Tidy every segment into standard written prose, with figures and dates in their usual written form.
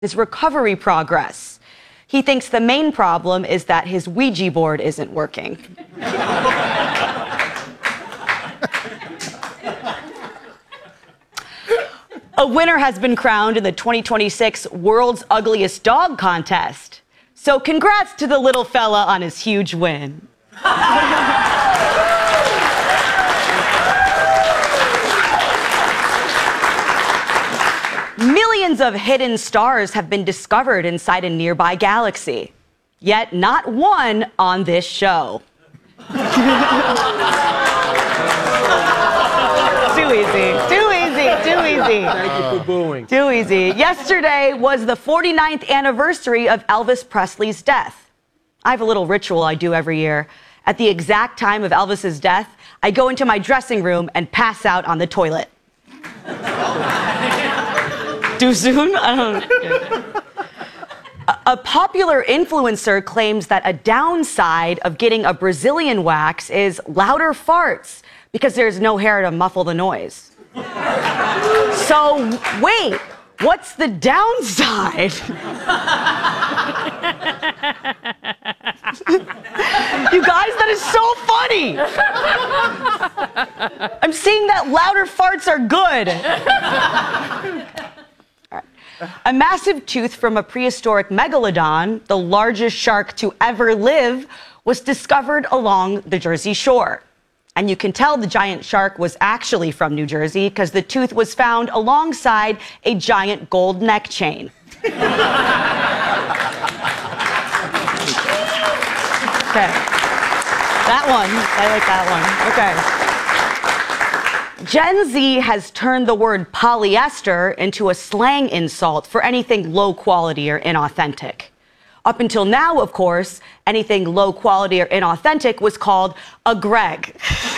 his recovery progress. He thinks the main problem is that his Ouija board isn't working. A winner has been crowned in the 2026 World's Ugliest Dog contest. So congrats to the little fella on his huge win. Millions of hidden stars have been discovered inside a nearby galaxy, yet not one on this show. Too easy, too easy, too easy. Thank you for booing. Too easy. Yesterday was the 49th anniversary of Elvis Presley's death. I have a little ritual I do every year. At the exact time of Elvis's death, I go into my dressing room and pass out on the toilet. Too soon? I don't know. A popular influencer claims that a downside of getting a Brazilian wax is louder farts because there's no hair to muffle the noise. So, wait, what's the downside? You guys, that is so funny. I'm seeing that louder farts are good. A massive tooth from a prehistoric megalodon, the largest shark to ever live, was discovered along the Jersey Shore. And you can tell the giant shark was actually from New Jersey because the tooth was found alongside a giant gold neck chain. Okay. That one, I like that one. Okay. Gen Z has turned the word polyester into a slang insult for anything low quality or inauthentic. Up until now, of course, anything low quality or inauthentic was called a Greg.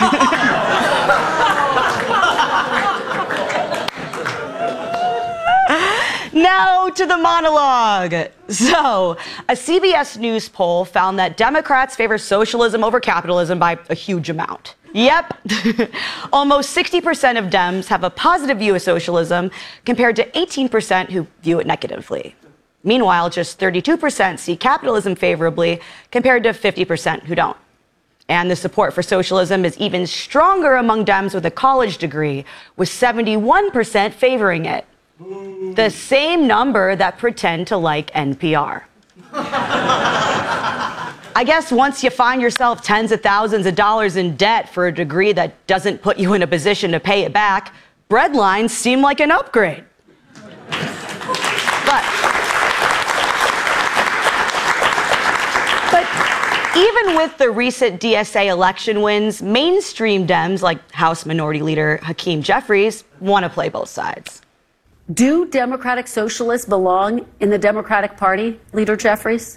Now to the monologue. So, a CBS News poll found that Democrats favor socialism over capitalism by a huge amount. Yep. Almost 60% of Dems have a positive view of socialism compared to 18% who view it negatively. Meanwhile, just 32% see capitalism favorably compared to 50% who don't. And the support for socialism is even stronger among Dems with a college degree, with 71% favoring it. The same number that pretend to like NPR. I guess once you find yourself tens of thousands of dollars in debt for a degree that doesn't put you in a position to pay it back, breadlines seem like an upgrade. But even with the recent DSA election wins, mainstream Dems like House Minority Leader Hakeem Jeffries want to play both sides. Do Democratic Socialists belong in the Democratic Party, Leader Jeffries?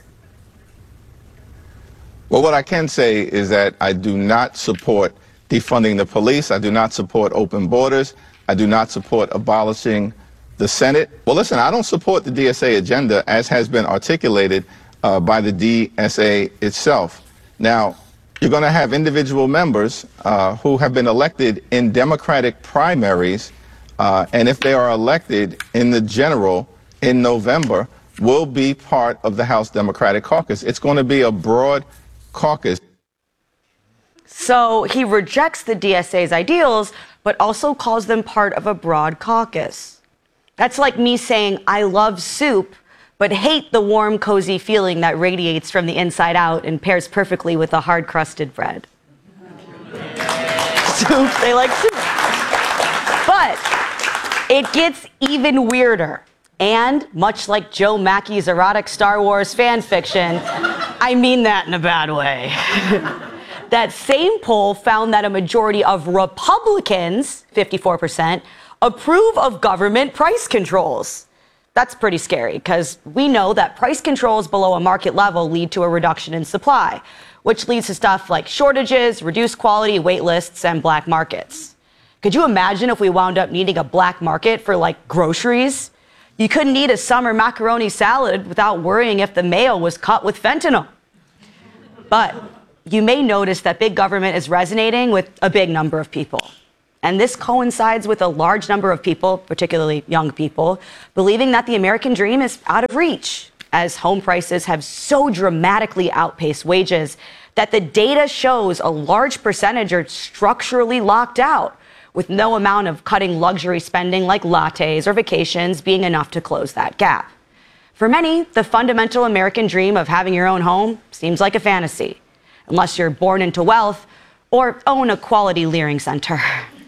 Well, what I can say is that I do not support defunding the police. I do not support open borders. I do not support abolishing the Senate. Well, listen, I don't support the DSA agenda as has been articulated by the DSA itself. Now, you're going to have individual members who have been elected in Democratic primaries, and if they are elected in the general in November, will be part of the House Democratic Caucus. It's going to be a broad caucus. So he rejects the DSA's ideals, but also calls them part of a broad caucus. That's like me saying I love soup, but hate the warm, cozy feeling that radiates from the inside out and pairs perfectly with a hard-crusted bread. Soup, they like soup. But it gets even weirder. And much like Joe Mackey's erotic Star Wars fan fiction, I mean that in a bad way. That same poll found that a majority of Republicans, 54%, approve of government price controls. That's pretty scary because we know that price controls below a market level lead to a reduction in supply, which leads to stuff like shortages, reduced quality, wait lists, and black markets. Could you imagine if we wound up needing a black market for like groceries? You couldn't eat a summer macaroni salad without worrying if the mayo was cut with fentanyl. But you may notice that big government is resonating with a big number of people. And this coincides with a large number of people, particularly young people, believing that the American dream is out of reach, as home prices have so dramatically outpaced wages that the data shows a large percentage are structurally locked out, with no amount of cutting luxury spending like lattes or vacations being enough to close that gap. For many, the fundamental American dream of having your own home seems like a fantasy, unless you're born into wealth or own a quality Leering center.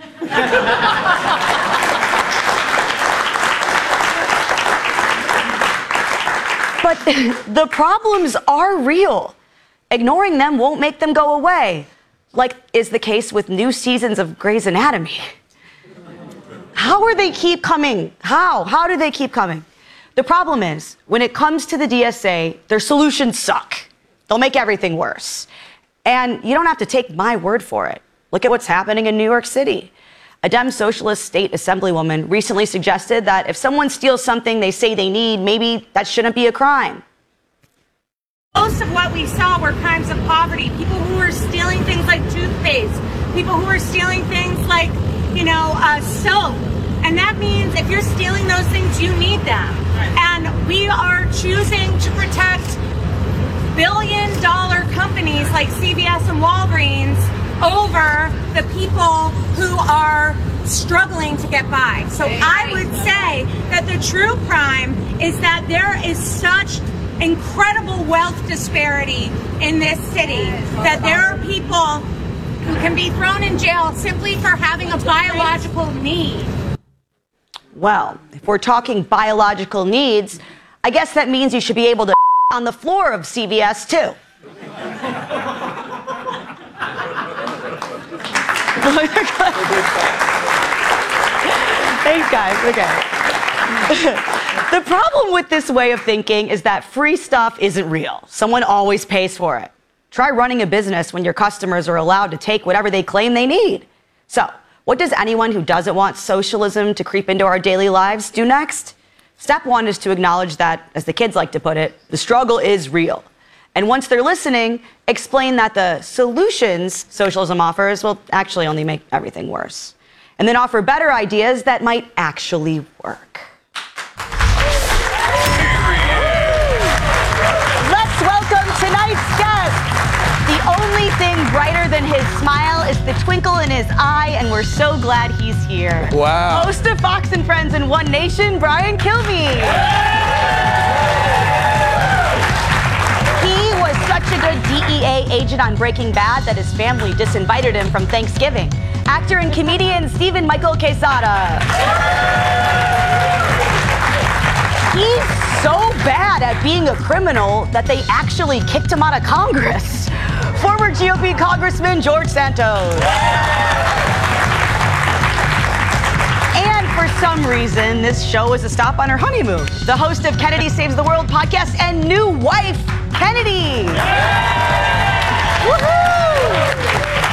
But the problems are real. Ignoring them won't make them go away, like is the case with new seasons of Grey's Anatomy. How do they keep coming? How do they keep coming? The problem is, when it comes to the DSA, their solutions suck. They'll make everything worse. And you don't have to take my word for it. Look at what's happening in New York City. A Dem Socialist state assemblywoman recently suggested that if someone steals something they say they need, maybe that shouldn't be a crime. Most of what we saw were crimes of poverty. People who were stealing things like toothpaste, people who were stealing things like, soap. And that means if you're stealing those things, you need them. And we are choosing to protect billion-dollar companies like CVS and Walgreens over the people who are struggling to get by. So I would say that the true crime is that there is such incredible wealth disparity in this city that there are people who can be thrown in jail simply for having a biological need. Well, if we're talking biological needs, I guess that means you should be able to on the floor of CVS too. Thanks, guys. Okay. The problem with this way of thinking is that free stuff isn't real. Someone always pays for it. Try running a business when your customers are allowed to take whatever they claim they need. So, what does anyone who doesn't want socialism to creep into our daily lives do next? Step one is to acknowledge that, as the kids like to put it, the struggle is real. And once they're listening, explain that the solutions socialism offers will actually only make everything worse. And then offer better ideas that might actually work. Let's welcome tonight's guest. The only thing brighter than his smile is the twinkle in his eye, and we're so glad he's here. Wow. Host of Fox and Friends and One Nation, Brian Kilmeade. He was such a good DEA agent on Breaking Bad that his family disinvited him from Thanksgiving. Actor and comedian Stephen Michael Quesada. He's so bad at being a criminal that they actually kicked him out of Congress. Former GOP Congressman George Santos. And for some reason, this show is a stop on her honeymoon. The host of Kennedy Saves the World podcast and new wife, Kennedy. Woohoo!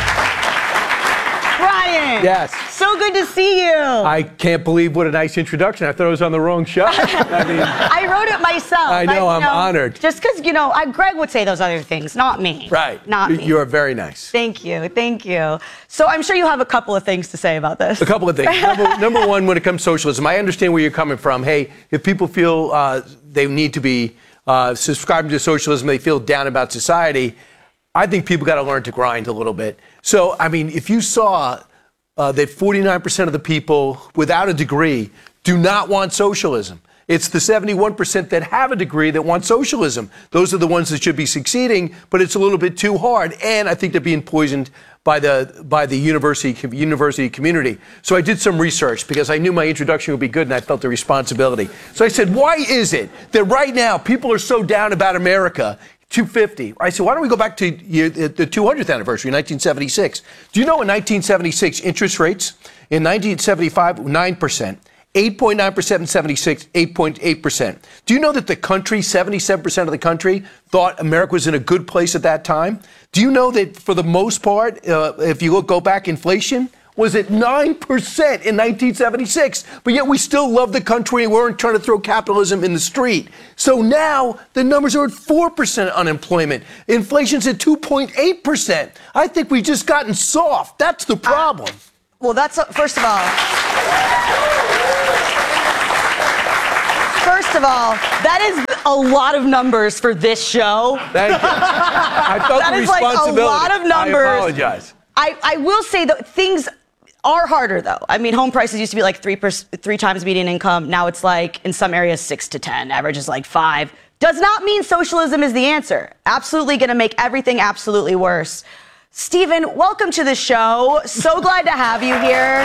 Brian. Yes. So good to see you. I can't believe what a nice introduction. I thought I was on the wrong show. I wrote it myself. I know, I'm honored. Just because, Greg would say those other things, not me. Right. Not me. You are very nice. Thank you. So I'm sure you have a couple of things to say about this. A couple of things. Number one, when it comes to socialism, I understand where you're coming from. Hey, if people feel they need to be subscribing to socialism, they feel down about society, I think people got to learn to grind a little bit. So, if you saw that 49% of the people without a degree do not want socialism. It's the 71% that have a degree that want socialism. Those are the ones that should be succeeding, but it's a little bit too hard. And I think they're being poisoned by the university community. So I did some research because I knew my introduction would be good and I felt the responsibility. So I said, why is it that right now people are so down about America? 250. I said, why don't we go back to the 200th anniversary, 1976? Do you know in 1976 interest rates in 1975 9%, 8.9% in 76, 8.8%. Do you know that the country, 77% of the country, thought America was in a good place at that time? Do you know that for the most part, if you go back, inflation was at 9% in 1976, but yet we still love the country and weren't trying to throw capitalism in the street. So now the numbers are at 4% unemployment. Inflation's at 2.8%. I think we've just gotten soft. That's the problem. Well, that's first of all, that is a lot of numbers for this show. Thank you. I felt That the is like a responsibility. lot of numbers. I apologize. I will say that things are harder, though. I mean, home prices used to be like 3 times median income. Now it's like, in some areas, 6 to 10. Average is like 5. Does not mean socialism is the answer. Absolutely going to make everything absolutely worse. Stephen, welcome to the show. So glad to have you here.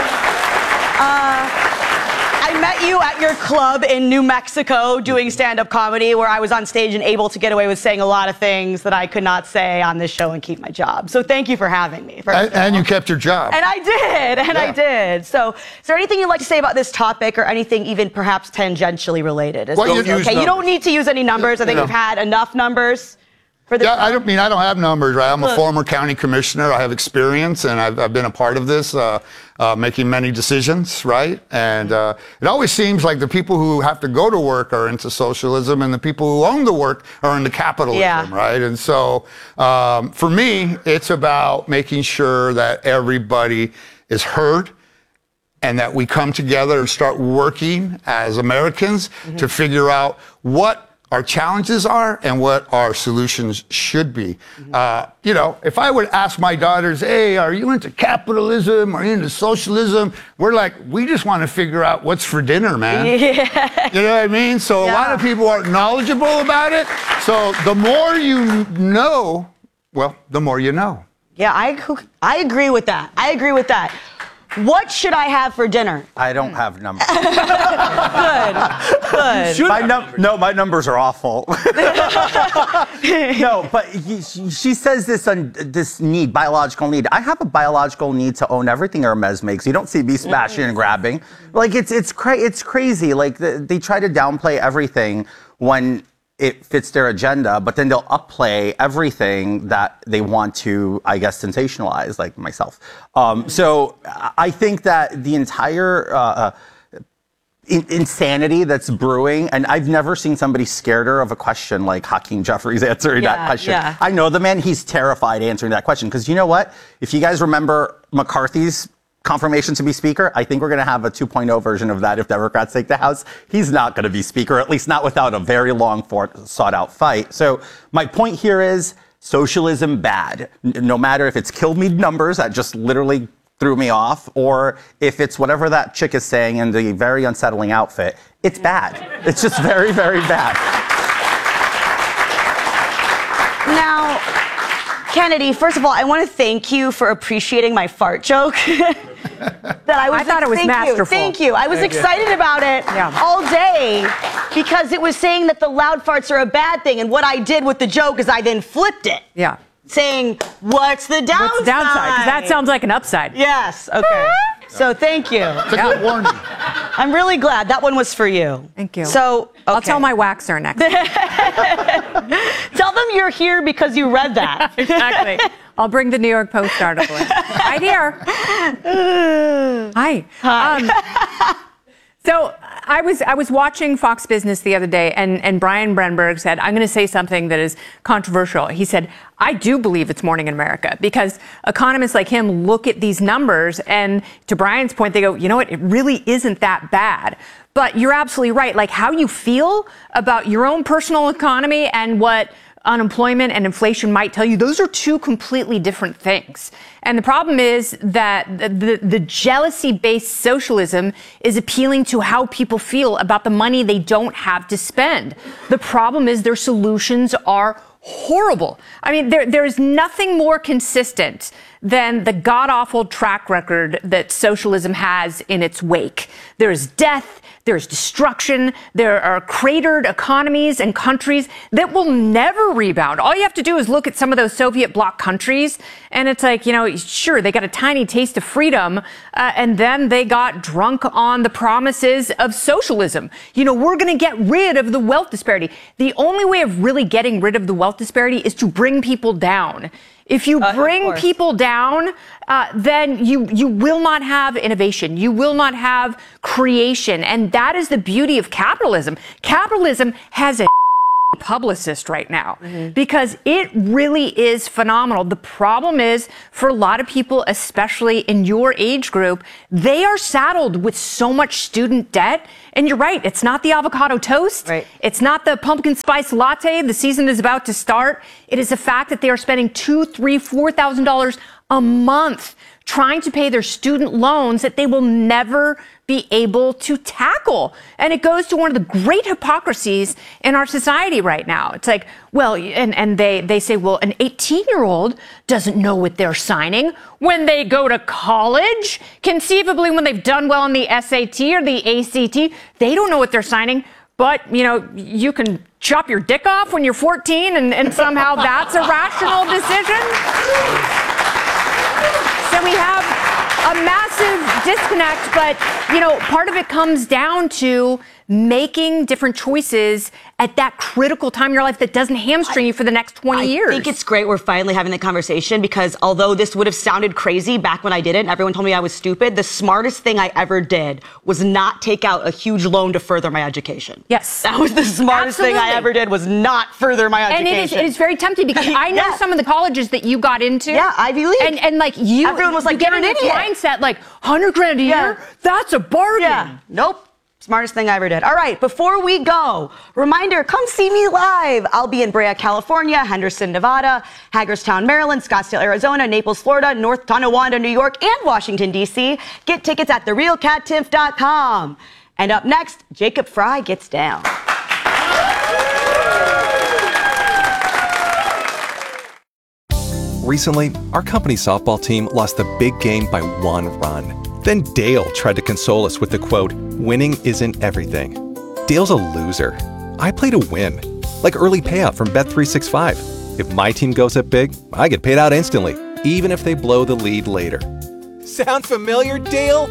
I met you at your club in New Mexico doing stand-up comedy, where I was on stage and able to get away with saying a lot of things that I could not say on this show and keep my job. So thank you for having me. And you kept your job. And I did, I did. So is there anything you'd like to say about this topic, or anything even perhaps tangentially related? You don't need to use any numbers. I think we've had enough numbers. I don't have numbers, right? I'm a former county commissioner. I have experience, and I've been a part of this, making many decisions, right? And it always seems like the people who have to go to work are into socialism, and the people who own the work are into capitalism, right? And so for me, it's about making sure that everybody is heard, and that we come together and start working as Americans to figure out what our challenges are and what our solutions should be. If I would ask my daughters, hey, are you into capitalism? Are you into socialism? We're like, we just want to figure out what's for dinner, man. Yeah. You know what I mean? So a lot of people aren't knowledgeable about it. So the more you know, well, the more you know. Yeah, I agree with that. What should I have for dinner? I don't have numbers. Good. My numbers are awful. No, but she says this need, biological need. I have a biological need to own everything Hermes makes. You don't see me smashing and grabbing. Like it's crazy. Like they try to downplay everything when it fits their agenda, but then they'll upplay everything that they want to, I guess, sensationalize, like myself. So I think that the entire insanity that's brewing, and I've never seen somebody scareder of a question like Hakeem Jeffries answering that question. Yeah. I know the man, he's terrified answering that question, because you know what? If you guys remember McCarthy's confirmation to be speaker, I think we're going to have a 2.0 version of that if Democrats take the House. He's not going to be speaker, at least not without a very long sought out fight. So my point here is socialism bad. No matter if it's kill me numbers that just literally threw me off, or if it's whatever that chick is saying in the very unsettling outfit, it's bad. It's just very, very bad. Now, Kennedy, first of all, I want to thank you for appreciating my fart joke. I thought it was masterful. Thank you. I was excited about it all day, because it was saying that the loud farts are a bad thing. And what I did with the joke is I then flipped it. Yeah. Saying, what's the downside? What's the downside? Because that sounds like an upside. Yes. Okay. So thank you. It's a good warning. I'm really glad. That one was for you. Thank you. So, okay. I'll tell my waxer next time. Tell them you're here because you read that. Exactly. I'll bring the New York Post article in. Right here. Hi. So I was watching Fox Business the other day, and Brian Brenberg said, I'm going to say something that is controversial. He said, I do believe it's morning in America, because economists like him look at these numbers, and to Brian's point, they go, you know what, it really isn't that bad. But you're absolutely right. Like, how you feel about your own personal economy and what unemployment and inflation might tell you, those are two completely different things. And the problem is that the jealousy-based socialism is appealing to how people feel about the money they don't have to spend. The problem is their solutions are horrible. I mean, there is nothing more consistent than the god-awful track record that socialism has in its wake. There is death. There's destruction. There are cratered economies and countries that will never rebound. All you have to do is look at some of those Soviet bloc countries, and it's like, you know, sure, they got a tiny taste of freedom, and then they got drunk on the promises of socialism. You know, we're going to get rid of the wealth disparity. The only way of really getting rid of the wealth disparity is to bring people down. If you bring people down, then you will not have innovation. You will not have creation. And that is the beauty of capitalism. Capitalism has a publicist right now because it really is phenomenal. The problem is for a lot of people, especially in your age group, they are saddled with so much student debt. And you're right, it's not the avocado toast. Right. It's not the pumpkin spice latte. The season is about to start. It is the fact that they are spending $2,000, $3,000, $4,000 a month trying to pay their student loans that they will never be able to tackle. And it goes to one of the great hypocrisies in our society right now. It's like, well, and they say, well, an 18-year-old doesn't know what they're signing when they go to college. Conceivably, when they've done well on the SAT or the ACT, they don't know what they're signing. But, you know, you can chop your dick off when you're 14 and somehow that's a rational decision. So we have a massive disconnect, but, you know, part of it comes down to making different choices at that critical time in your life that doesn't hamstring you for the next 20 years. I think it's great we're finally having the conversation because although this would have sounded crazy back when I did it and everyone told me I was stupid, the smartest thing I ever did was not take out a huge loan to further my education. Yes. That was the smartest thing I ever did was not further my education. And it is very tempting because I know some of the colleges that you got into. Yeah, Ivy League. And like you, everyone was like, get you're in an this idiot. mindset like $100,000 a year, that's a bargain. Yeah. Nope. Smartest thing I ever did. All right, before we go, reminder, come see me live. I'll be in Brea, California, Henderson, Nevada, Hagerstown, Maryland, Scottsdale, Arizona, Naples, Florida, North Tonawanda, New York, and Washington, D.C. Get tickets at therealcattiff.com. And up next, Jacob Fry gets down. Recently, our company softball team lost the big game by 1 run. Then Dale tried to console us with the quote, "Winning isn't everything." Dale's a loser. I play to win, like early payout from Bet365. If my team goes up big, I get paid out instantly, even if they blow the lead later. Sound familiar, Dale?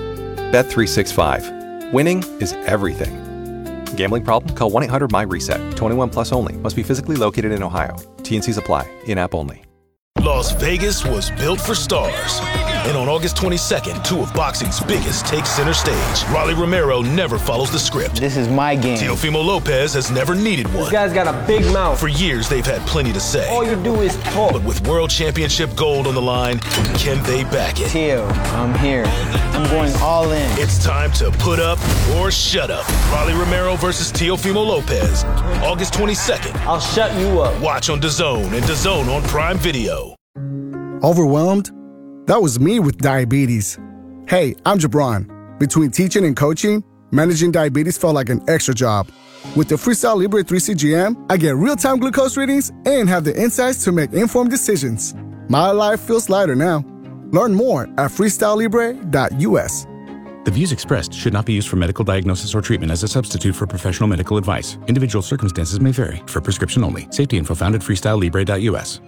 Bet365. Winning is everything. Gambling problem? Call 1-800-MY-RESET. 21 plus only. Must be physically located in Ohio. T&Cs apply. In-app only. Las Vegas was built for stars. And on August 22nd, 2 of boxing's biggest take center stage. Rolly Romero never follows the script. This is my game. Teofimo Lopez has never needed one. This guy's got a big mouth. For years, they've had plenty to say. All you do is talk. But with World Championship gold on the line, can they back it? Teo, I'm here. I'm going all in. It's time to put up or shut up. Rolly Romero versus Teofimo Lopez. August 22nd. I'll shut you up. Watch on DAZN and DAZN on Prime Video. Overwhelmed? That was me with diabetes. Hey, I'm Jabron. Between teaching and coaching, managing diabetes felt like an extra job. With the Freestyle Libre 3 CGM, I get real-time glucose readings and have the insights to make informed decisions. My life feels lighter now. Learn more at freestylelibre.us. The views expressed should not be used for medical diagnosis or treatment as a substitute for professional medical advice. Individual circumstances may vary. For prescription only. Safety info found at freestylelibre.us.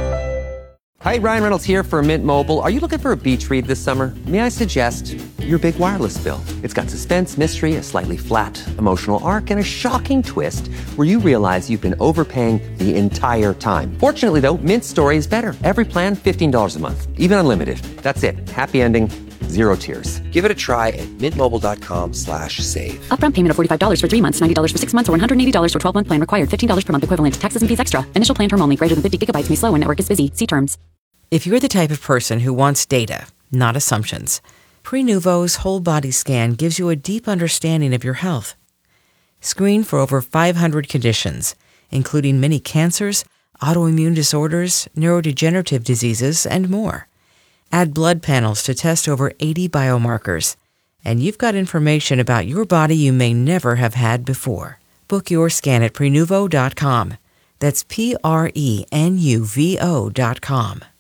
Hi, Ryan Reynolds here for Mint Mobile. Are you looking for a beach read this summer? May I suggest your big wireless bill? It's got suspense, mystery, a slightly flat emotional arc, and a shocking twist where you realize you've been overpaying the entire time. Fortunately, though, Mint's story is better. Every plan, $15 a month, even unlimited. That's it. Happy ending. Zero tears. Give it a try at mintmobile.com/save. Upfront payment of $45 for 3 months, $90 for 6 months, or $180 for 12-month plan required. $15 per month equivalent. Taxes and fees extra. Initial plan term only. Greater than 50 gigabytes may slow when network is busy. See terms. If you're the type of person who wants data, not assumptions, Prenuvo's whole body scan gives you a deep understanding of your health. Screen for over 500 conditions, including many cancers, autoimmune disorders, neurodegenerative diseases, and more. Add blood panels to test over 80 biomarkers, and you've got information about your body you may never have had before. Book your scan at Prenuvo.com. That's Prenuvo.com.